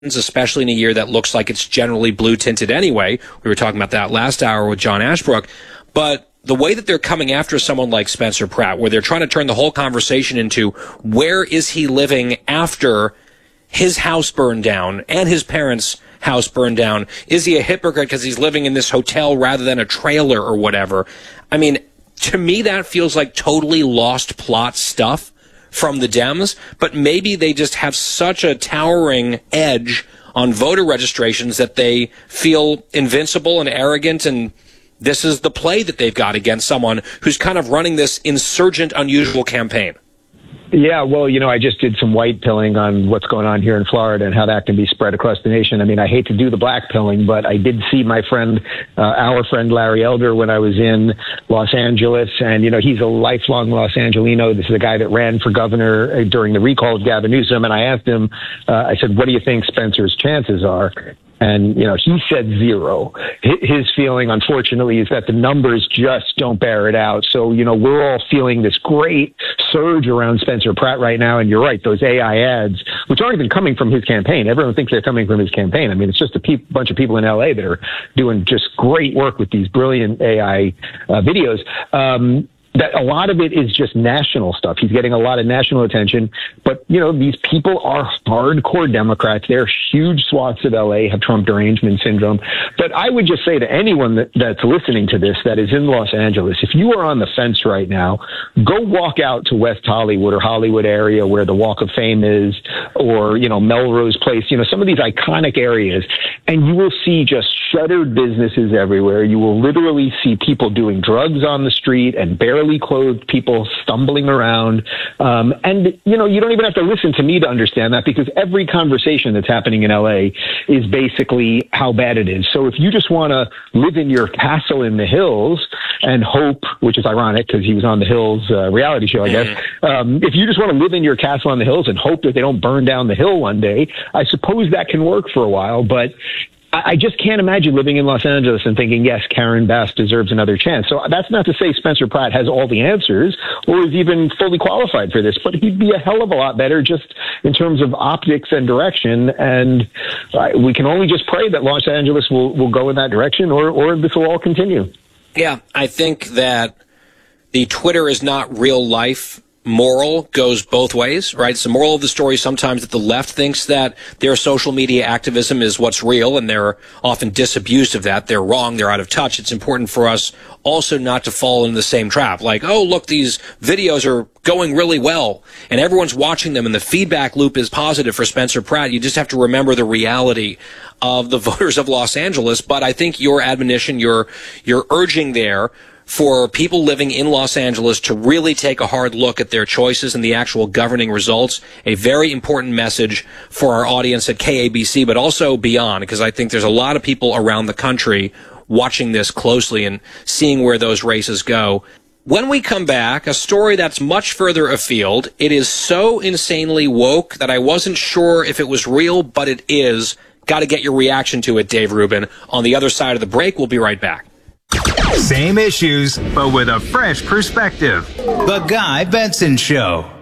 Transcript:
especially in a year that looks like it's generally blue tinted anyway. We were talking about that last hour with John Ashbrook. But the way that they're coming after someone like Spencer Pratt, where they're trying to turn the whole conversation into where is he living after his house burned down and his parents' house burned down? Is he a hypocrite because he's living in this hotel rather than a trailer or whatever? I mean, to me, that feels like totally lost plot stuff from the Dems, but maybe they just have such a towering edge on voter registrations that they feel invincible and arrogant, and this is the play that they've got against someone who's kind of running this insurgent, unusual campaign. Yeah, well, I just did some white pilling on what's going on here in Florida and how that can be spread across the nation. I mean, I hate to do the black pilling, but I did see my friend, our friend Larry Elder, when I was in Los Angeles. And, he's a lifelong Los Angelino. This is a guy that ran for governor during the recall of Gavin Newsom. And I asked him, I said, what do you think Spencer's chances are? And, he said 0. His feeling, unfortunately, is that the numbers just don't bear it out. So, we're all feeling this great surge around Spencer Pratt right now. And you're right, those AI ads, which aren't even coming from his campaign. Everyone thinks they're coming from his campaign. I mean, it's just a bunch of people in LA that are doing just great work with these brilliant AI videos. That a lot of it is just national stuff. He's getting a lot of national attention. But, these people are hardcore Democrats. They're huge swaths of LA have Trump derangement syndrome. But I would just say to anyone that's listening to this that is in Los Angeles, if you are on the fence right now, go walk out to West Hollywood or Hollywood area where the Walk of Fame is, or, Melrose Place, some of these iconic areas, and you will see just shuttered businesses everywhere. You will literally see people doing drugs on the street and barely clothed people stumbling around. And, you don't even have to listen to me to understand that, because every conversation that's happening in LA is basically how bad it is. So if you just want to live in your castle in the hills and hope, which is ironic because he was on the Hills reality show, I guess. If you just want to live in your castle on the hills and hope that they don't burn down the hill one day, I suppose that can work for a while. But I just can't imagine living in Los Angeles and thinking, yes, Karen Bass deserves another chance. So that's not to say Spencer Pratt has all the answers or is even fully qualified for this, but he'd be a hell of a lot better just in terms of optics and direction. And we can only just pray that Los Angeles will go in that direction, or this will all continue. Yeah, I think that the Twitter is not real life moral goes both ways, right? It's the moral of the story sometimes that the left thinks that their social media activism is what's real, and they're often disabused of that. They're wrong. They're out of touch. It's important for us also not to fall into the same trap. Like, oh, look, these videos are going really well, and everyone's watching them, and the feedback loop is positive for Spencer Pratt. You just have to remember the reality of the voters of Los Angeles. But I think your admonition, your urging there for people living in Los Angeles to really take a hard look at their choices and the actual governing results, a very important message for our audience at KABC, but also beyond, because I think there's a lot of people around the country watching this closely and seeing where those races go. When we come back, a story that's much further afield. It is so insanely woke that I wasn't sure if it was real, but it is. Got to get your reaction to it, Dave Rubin. On the other side of the break, we'll be right back. Same issues, but with a fresh perspective. The Guy Benson Show.